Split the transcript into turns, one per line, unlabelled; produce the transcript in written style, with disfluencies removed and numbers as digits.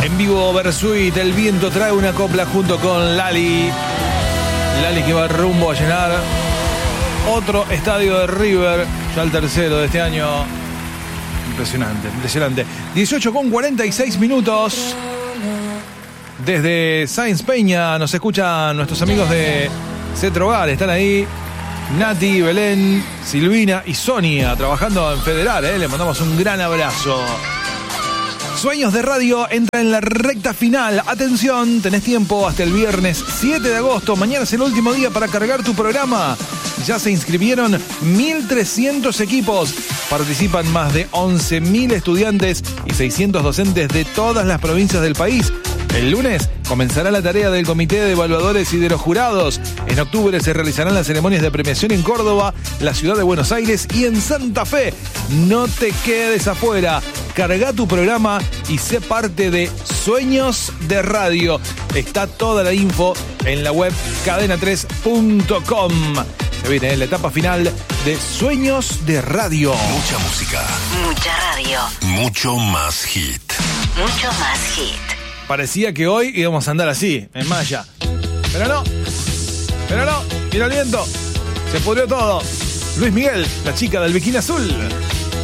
En vivo Versuit, el viento trae una copla junto con Lali. Lali que va rumbo a llenar otro estadio de River, ya el tercero de este año. Impresionante, impresionante. 18:46. Desde Sáenz Peña nos escuchan nuestros amigos de Cetrogal. Están ahí Nati, Belén, Silvina y Sonia trabajando en Federal. Le mandamos un gran abrazo. Sueños de Radio entra en la recta final. Atención, tenés tiempo hasta el viernes 7 de agosto. Mañana es el último día para cargar tu programa. Ya se inscribieron 1.300 equipos. Participan más de 11.000 estudiantes y 600 docentes de todas las provincias del país. El lunes comenzará la tarea del Comité de Evaluadores y de los jurados. En octubre se realizarán las ceremonias de premiación en Córdoba, la ciudad de Buenos Aires y en Santa Fe. No te quedes afuera. Carga tu programa y sé parte de Sueños de Radio. Está toda la info en la web cadena3.com. Se viene la etapa final de Sueños de Radio.
Mucha música.
Mucha radio.
Mucho más hit.
Mucho más hit.
Parecía que hoy íbamos a andar así, en malla. Pero no. Mira el viento. Se pudrió todo. Luis Miguel, la chica del bikini azul.